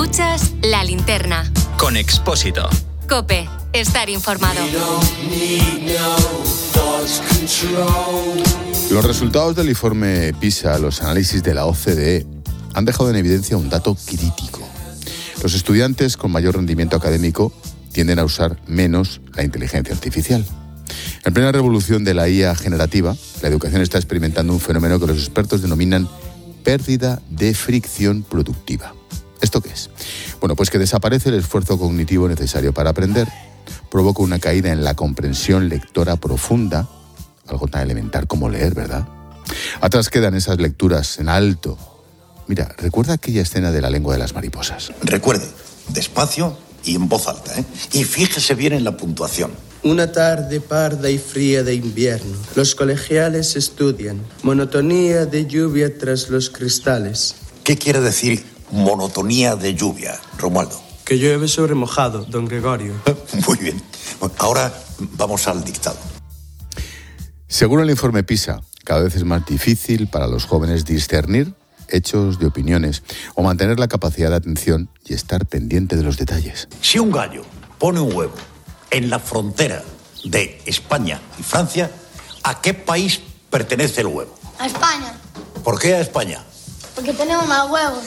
Escuchas La Linterna. Con Expósito. COPE. Estar informado. Los resultados del informe PISA, los análisis de la OCDE, han dejado en evidencia un dato crítico. Los estudiantes con mayor rendimiento académico tienden a usar menos la inteligencia artificial. En plena revolución de la IA generativa, la educación está experimentando un fenómeno que los expertos denominan pérdida de fricción productiva. ¿Esto qué es? Bueno, pues que desaparece el esfuerzo cognitivo necesario para aprender, provoca una caída en la comprensión lectora profunda, algo tan elemental como leer, ¿verdad? Atrás quedan esas lecturas en alto. Mira, recuerda aquella escena de La lengua de las mariposas. Recuerde, despacio y en voz alta, ¿eh? Y fíjese bien en la puntuación. Una tarde parda y fría de invierno. Los colegiales estudian. Monotonía de lluvia tras los cristales. ¿Qué quiere decir monotonía de lluvia, Romualdo? Que llueve sobre mojado, don Gregorio. Muy bien. Bueno, ahora vamos al dictado. Según el informe PISA, cada vez es más difícil para los jóvenes discernir hechos de opiniones o mantener la capacidad de atención y estar pendiente de los detalles. Si un gallo pone un huevo en la frontera de España y Francia, ¿a qué país pertenece el huevo? A España. ¿Por qué a España? Porque tenemos más huevos.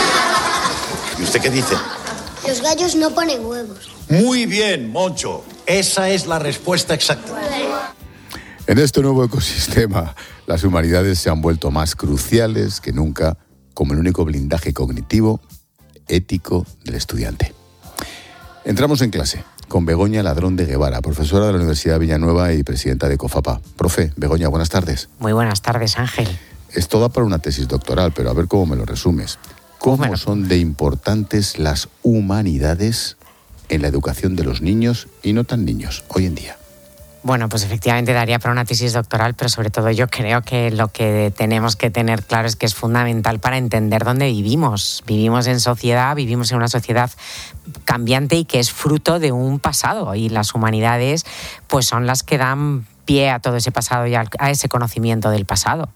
¿Y usted qué dice? Los gallos no ponen huevos. Muy bien, Moncho. Esa es la respuesta exacta. En este nuevo ecosistema, las humanidades se han vuelto más cruciales que nunca como el único blindaje cognitivo, ético del estudiante. Entramos en clase con Begoña Ladrón de Guevara, profesora de la Universidad de Villanueva y presidenta de COFAPA. Profe, Begoña, buenas tardes. Muy buenas tardes, Ángel. Esto da para una tesis doctoral, pero a ver cómo me lo resumes. ¿Cómo son de importantes las humanidades en la educación de los niños y no tan niños hoy en día? Bueno, pues efectivamente daría para una tesis doctoral, pero sobre todo yo creo que lo que tenemos que tener claro es que es fundamental para entender dónde vivimos. Vivimos en sociedad, vivimos en una sociedad cambiante y que es fruto de un pasado, y las humanidades pues son las que dan pie a todo ese pasado y a ese conocimiento del pasado.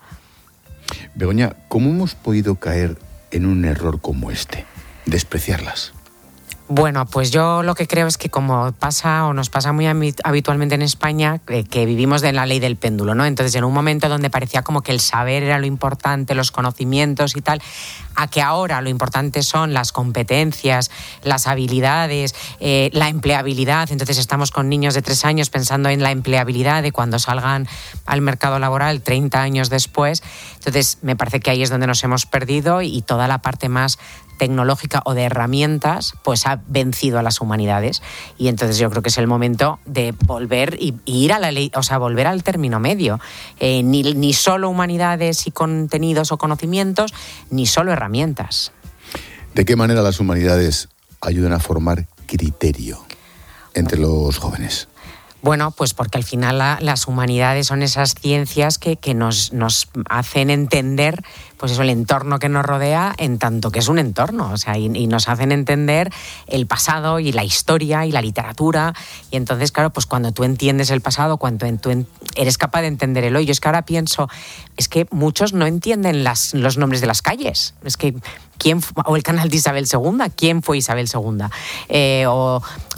Begoña, ¿cómo hemos podido caer en un error como este? Despreciarlas. Bueno, pues yo lo que creo es que como pasa o nos pasa muy habitualmente en España, que vivimos de la ley del péndulo, ¿no? Entonces, en un momento donde parecía como que el saber era lo importante, los conocimientos y tal, a que ahora lo importante son las competencias, las habilidades, la empleabilidad. Entonces estamos con niños de 3 años pensando en la empleabilidad de cuando salgan al mercado laboral 30 años después. Entonces, me parece que ahí es donde nos hemos perdido y toda la parte más tecnológica o de herramientas pues ha vencido a las humanidades, y entonces yo creo que es el momento de volver y ir a la ley, o sea, volver al término medio, ni solo humanidades y contenidos o conocimientos, ni solo herramientas. ¿De qué manera las humanidades ayudan a formar criterio entre los jóvenes? Bueno, pues porque al final las humanidades son esas ciencias que nos hacen entender pues eso, el entorno que nos rodea, en tanto que es un entorno, o sea, y nos hacen entender el pasado y la historia y la literatura, y entonces, claro, pues cuando tú entiendes el pasado, cuando tú eres capaz de entender el hoy. Yo es que ahora pienso, es que muchos no entienden los nombres de las calles, es que o el canal de Isabel II, ¿quién fue Isabel II? O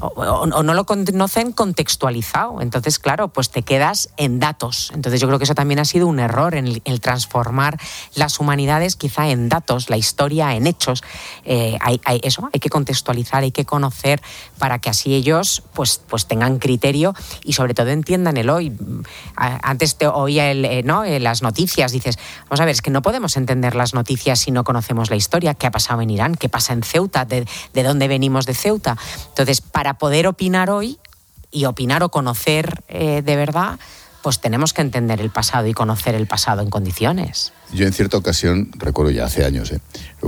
no lo conocen contextualizado. Entonces, claro, pues te quedas en datos. Entonces yo creo que eso también ha sido un error, en el transformar las humanidades quizá en datos, la historia en hechos. Hay que contextualizar, hay que conocer para que así ellos pues tengan criterio y sobre todo entiendan el hoy. Antes te oía las noticias, dices, vamos a ver, es que no podemos entender las noticias si no conocemos la historia. ¿Qué ha pasado en Irán? ¿Qué pasa en Ceuta? ¿De dónde venimos de Ceuta? Entonces, para poder opinar hoy y opinar o conocer de verdad, pues tenemos que entender el pasado y conocer el pasado en condiciones. Yo en cierta ocasión, recuerdo ya hace años,